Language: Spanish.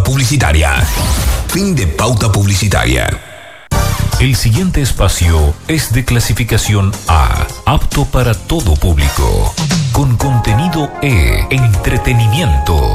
publicitaria. Fin de pauta publicitaria. El siguiente espacio es de clasificación A, apto para todo público, con contenido E, entretenimiento.